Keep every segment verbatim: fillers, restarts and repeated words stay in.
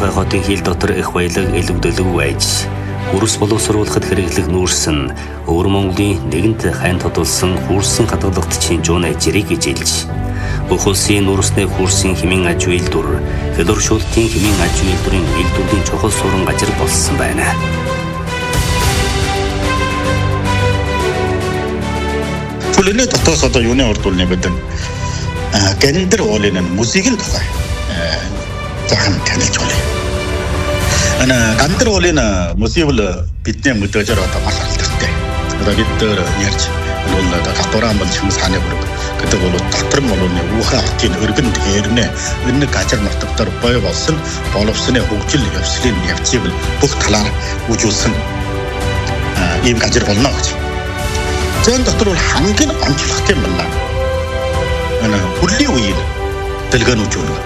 Ялангуяа хотын хил дотор их баялаг элэгдэлэг байж хөрс боловсруулахад хэрэглэх нүүрс нь өвөр Монголын нэгэнт хайн тодулсан хөрсөн хадгалагт чинжууна жирийг гэж илж бүх улсын нүүрсний хөрсөн хэмээн аж үйлдвэр хөлөршүүлтийн хэмээн аж үйлдвэрийн үйлдвэрийн чухал суран газар болсон байна. Түлэний дотоос одоо юуны ордуулны гэдэг гендер уулын музикийн тухай захан танилж байна. Ана гендер уулын музикл бидний мэдээж одоо маш алдартай. Одоо бид ярьж бол гатураан бол чимс хааны бүрэг гэдэг бол дотор молооны уухай хотын өргөн дээрнэ энэ газар нутагтар бой болсон боловсны хөгжил явслын явцыг бүх талаар үжүүлсэн ийм газар болно гэж. Зэн дотор бол хамгийн онцлогтой юм байна. Ана хүрлийн үеийн дэлгэнүүж өгнө.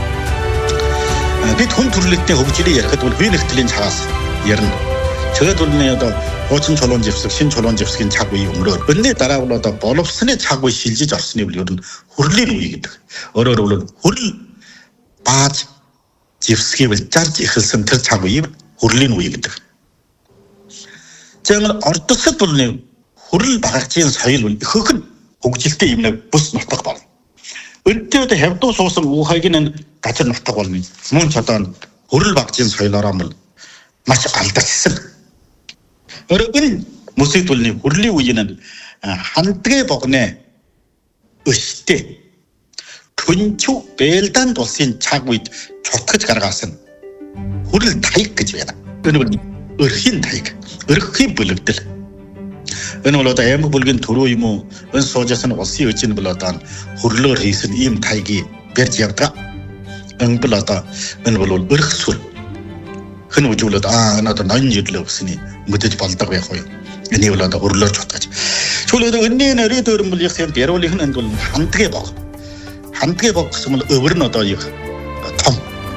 Бид хүн төрөлхтний хөгжлийг ярихад бол бие нэгтлийн цагаас ярина. Тэгээд бол нэ одоо хуучин чулуун живсэг, шин чулуун живсгийн цаг үе өнгөрөөр. Өнний дараа бол одоо боловсны цаг үе шилжиж орсны бол ер нь хүрлийн үе гэдэг. Өөрөөр хэлбэл хүрл бааж живсгийг бол зарж эхэлсэн тэр цаг үе хүрлийн үе гэдэг. Зэн ордосод бол нэ хүрл багцын соёл бол ихэнх нь хөгжилтэй юм нэг бүс нутаг байна. Өнөөдөр одоо хавдуу суусан уухайг нь газар нутаг болно. Мөн ч одоо хүрл багцын соёлороо бол маш алдагдсан. Өөрөөр мөсөд бол хүрлийн үеийн хандгээ богны өштэй түнчүү бэлдан улсын цаг үед чутгаж гаргасан хүрл таяг гэж байна. Энэ бол өрхийн таяг, өрхийн бүлэгдэл. Энэ бол одоо аймаг бүлгийн төрөө юм уу? Энэ суужсан улсын өчн бол одоо хөрлөөр хийсэн ийм тайгийг барьж явдаг. Энэ бол одоо энэ бол өрх сүр. Хэн үжүүлээд аа энэ одоо ноён жилээ өсөний мэдэж болдог байх уу? Энэ бол одоо хөрлөөр чутгаж. Чүлээд өнний нэрээ дөөрөн бол яг юм яруулах нь бол хандгээ баг. Хандгээ баг гэсэн бол өвөр нь одоо яг том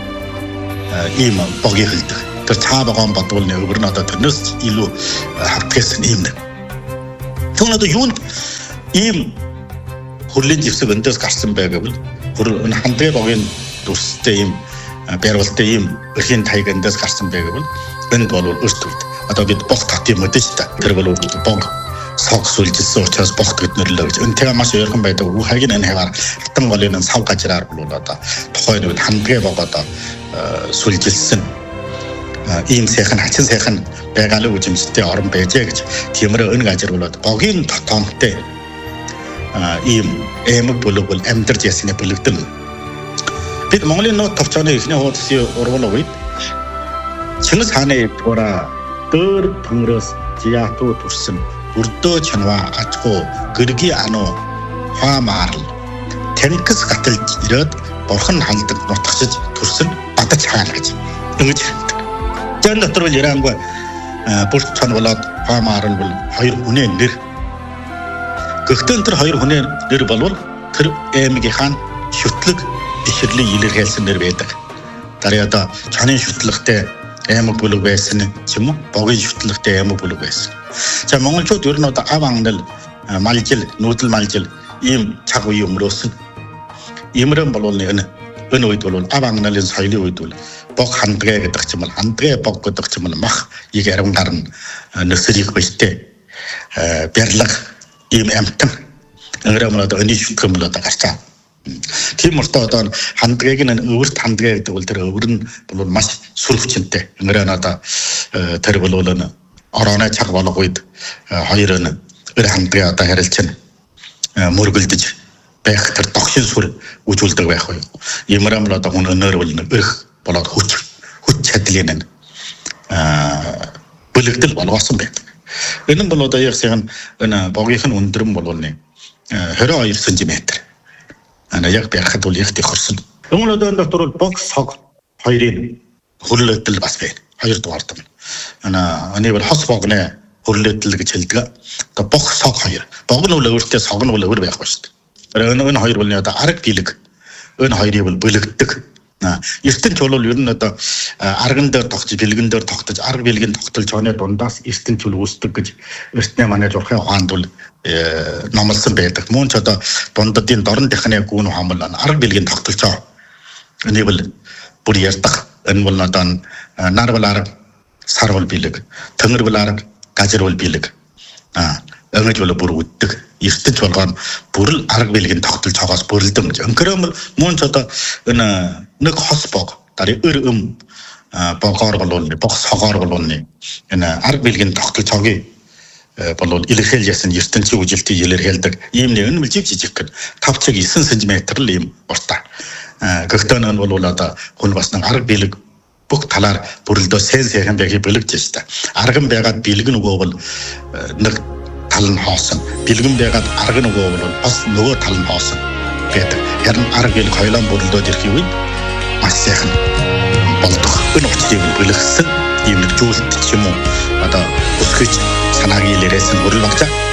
ийм богийг хэлдэг. Тэр цаа багаан бодвол нэ өвөр нь одоо тэрнээс илүү хавтгасан ийм нэ. Тэгвэл одоо юунд ийм хүрлийн живсэг өндөөс гарсан бай гэвэл энэ хандгээ богийн дүрстэй ийм барилттай ийм өрхийн таяг өндөөс гарсан бай гэвэл энэ бол өөртөө одоо бид бох татын мэдэж та тэр бол бог сог сүлжилсэн учраас богт гэднэрлээ гэж. Энтэй маш ойрхон байдаг. Уухайг нь хаваар хатан голын сав газраар бол одоо тухайн үед хандгээ бог одоо сүлжилсэн ийм сайхан хачин сайхан байгалийн үжимстэй орон байжээ гэж. Тиймэр энэ газар бол богийн тотомтой ийм аймаг бүлэг бол амьдарч ясны бүлэгдэн. Бид Монголын нот товчооны эхний хуудсын ургуул үед Чингис хааны тура дөр төмрөөс жиятуу төрсөн өрдөө чанва ачхуу гэрги ануу хаамаарл танкс гаталж ирээд бурхан халдаг нутгачж төрсөн бадаж хаана гэж ингэж хэлдэг. Зэн дотор бол яриангүй бүрт чанвалаад хаамаарл бол хоёр хүний нэр. Гэхдээ тэр хоёр хүний нэр болвол тэр аймгийнхаа шүтлэг бишрлийн илэрхийлсэн нэр байдаг. Дараа одоо чанын шүтлэгтэй аймаг бүлэг байсан ч юм уу богийн шүтлэгтэй аймаг бүлэг байсан. За монголчууд ер нь одоо ав ангал малжил нүүдэл малжил ийм цаг үе өнгөрөөсөн. Иймэрэн болвол энэ энэ үед бол ав ангалын соёлын үед бол бог хандгээ гэдэг ч юм бол хандгээ бог гэдэг ч юм бол мах ийг арван гарна нөсрийг бэлтэй бярлаг ийм амтан өнгөрөмөр одоо өний шүтгэм бол одоо гарчаа. Тийм уртаа одоо хандгээг нь өвөрт хандгээ гэдэг бол тэр өвөр нь бол маш сүр хүчтэй. Өнгөрөө одоо тэр бол энэ орооны цаг болох үед хоёр нь өр хандгээ одоо харилцсан мөргөлдөж байх тэр тогшин сүр үжүүлдэг байх уу. Иймэрэмл одоо хүн өнөр бол өрх болоод хүч хүч чадлын аа бүлэгдэл болгосон байдаг. Энэ бол одоо яг сайн энэ богийнх нь өндрөн бол нэ двадцать two сантиметр. Ана яг байхад бол их тохирсон. Өмнө өдөрт дотор бол бог сог хоёрын хөрлөлтөл бас байна. Хоёр дугаар юм. Ана аны бол хос богны хөрлөлтөл гэж хэлдэг. Одоо бог сог хоёр. Бог нь бол өөртөө сог нь бол өөр байх ба шүү дээ. Энэ энэ хоёр бол одоо арга билэг. Энэ хоёрыг бол бүлэгддэг. Эрдэнэ чул бол ер нь одоо арган дээр тогтож бэлгэн дээр тогтож арга бэлгийн тогтолж оны дундаас эрдэнэ чул үүсдэг гэж эрдэнэ манай зурхын ухаанд бол номлосон байдаг. Мөн ч одоо дундадын дорн техникийн гүн хамбал арга бэлгийн тогтолж байгаа. Энийг бол бүр ярьдаг. Энэ бол одоо нар бол арга, сар бол бэлэг, тэнгэр бол арга, газар бол бэлэг. Аа, ингэж бол бүр үддэг. Эртэж болгоон бүрл арга бэлгийн тогтолж цогоос бүрэлдэм гэж. Өнкөрөмөл мөн ч одоо энэ нэг хос бог, дарыг өр өм богоор болвол бог согоор болвол энэ арга бэлгийн тогтолж цогийг болвол илэрхийлж ясан ертөнцийн үжилтийг илэрхийлдэг. Ийм нэг энэ жиг жижиг гэн тавь цаг нine сантиметр л ийм уртаа. Гэхдээ энэ бол одоо хүн бас нэг арга бэлэг бүх талаар бүрэлдөө сэн сайхан байхыг бэлэгдэж байна. Арган байгаад бэлэг нөгөө бол нэг тал нь хоосон. Бэлгэн байгаад арга нөгөө бол бас нөгөө тал нь хоосон гэдэг. Харин арга бэлэг хоёулаа бүрэлдөөд ирэх үед маш сайхан болдог. Энэ учраас бэлэгсэн ийм нэг зүйлт ч юм уу одоо өсгөж санааг илэрсэн хурал багжаа.